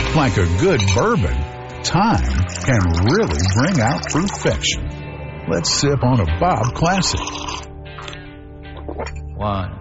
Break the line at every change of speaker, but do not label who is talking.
Like a good bourbon, time can really bring out perfection. Let's sip on a Bob Classic.
1,